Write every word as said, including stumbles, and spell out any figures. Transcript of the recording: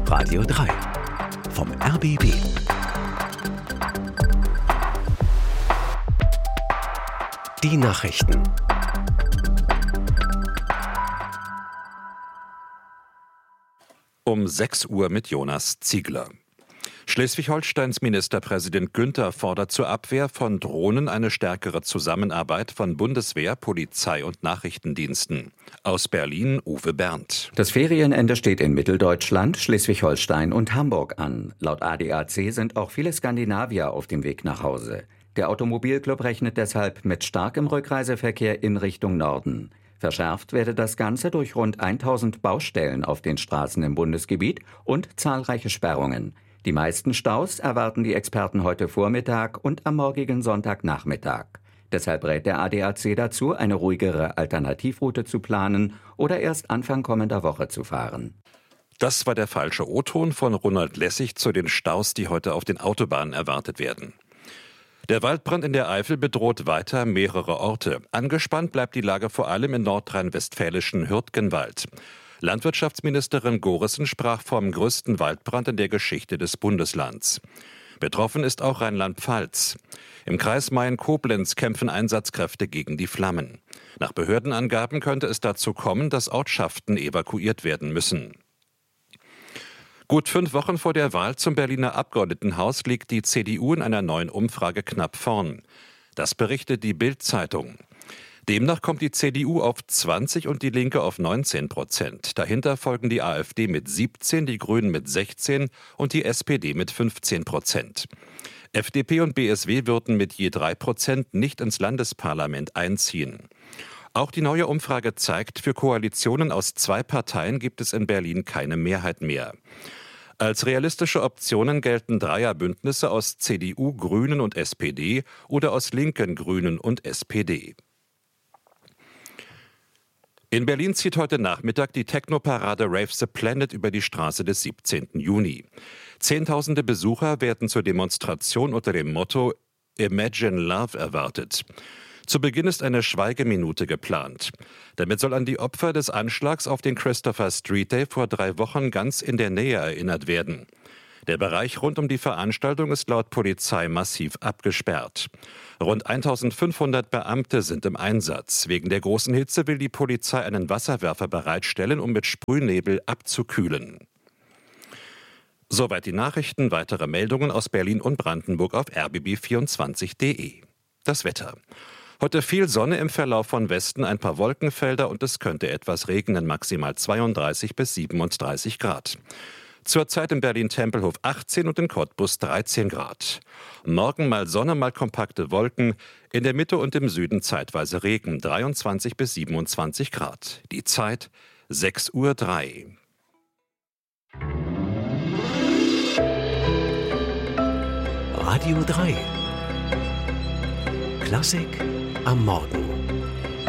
Radio drei vom R B B. Die Nachrichten. Um sechs Uhr mit Jonas Ziegler. Schleswig-Holsteins Ministerpräsident Günther fordert zur Abwehr von Drohnen eine stärkere Zusammenarbeit von Bundeswehr, Polizei und Nachrichtendiensten. Aus Berlin Uwe Berndt. Das Ferienende steht in Mitteldeutschland, Schleswig-Holstein und Hamburg an. Laut A D A C sind auch viele Skandinavier auf dem Weg nach Hause. Der Automobilclub rechnet deshalb mit starkem Rückreiseverkehr in Richtung Norden. Verschärft werde das Ganze durch rund tausend Baustellen auf den Straßen im Bundesgebiet und zahlreiche Sperrungen. Die meisten Staus erwarten die Experten heute Vormittag und am morgigen Sonntagnachmittag. Deshalb rät der A D A C dazu, eine ruhigere Alternativroute zu planen oder erst Anfang kommender Woche zu fahren. Das war der falsche O-Ton von Ronald Lessig zu den Staus, die heute auf den Autobahnen erwartet werden. Der Waldbrand in der Eifel bedroht weiter mehrere Orte. Angespannt bleibt die Lage vor allem im nordrhein-westfälischen Hürtgenwald. Landwirtschaftsministerin Gorissen sprach vom größten Waldbrand in der Geschichte des Bundeslands. Betroffen ist auch Rheinland-Pfalz. Im Kreis Mayen-Koblenz kämpfen Einsatzkräfte gegen die Flammen. Nach Behördenangaben könnte es dazu kommen, dass Ortschaften evakuiert werden müssen. Gut fünf Wochen vor der Wahl zum Berliner Abgeordnetenhaus liegt die C D U in einer neuen Umfrage knapp vorn. Das berichtet die Bild-Zeitung. Demnach kommt die C D U auf zwanzig und die Linke auf neunzehn Prozent. Dahinter folgen die AfD mit siebzehn, die Grünen mit sechzehn und die S P D mit fünfzehn Prozent. F D P und B S W würden mit je drei Prozent nicht ins Landesparlament einziehen. Auch die neue Umfrage zeigt, für Koalitionen aus zwei Parteien gibt es in Berlin keine Mehrheit mehr. Als realistische Optionen gelten Dreierbündnisse aus C D U, Grünen und S P D oder aus Linken, Grünen und S P D. In Berlin zieht heute Nachmittag die Techno-Parade Rave the Planet über die Straße des siebzehnten Juni. Zehntausende Besucher werden zur Demonstration unter dem Motto Imagine Love erwartet. Zu Beginn ist eine Schweigeminute geplant. Damit soll an die Opfer des Anschlags auf den Christopher Street Day vor drei Wochen ganz in der Nähe erinnert werden. Der Bereich rund um die Veranstaltung ist laut Polizei massiv abgesperrt. Rund eintausendfünfhundert Beamte sind im Einsatz. Wegen der großen Hitze will die Polizei einen Wasserwerfer bereitstellen, um mit Sprühnebel abzukühlen. Soweit die Nachrichten. Weitere Meldungen aus Berlin und Brandenburg auf r b b vierundzwanzig punkt d e. Das Wetter. Heute viel Sonne, im Verlauf von Westen ein paar Wolkenfelder und es könnte etwas regnen, maximal zweiunddreißig bis siebenunddreißig Grad. Zurzeit in Berlin-Tempelhof achtzehn und in Cottbus dreizehn Grad. Morgen mal Sonne, mal kompakte Wolken, in der Mitte und im Süden zeitweise Regen, dreiundzwanzig bis siebenundzwanzig Grad. Die Zeit sechs Uhr drei. Radio drei. Klassik am Morgen.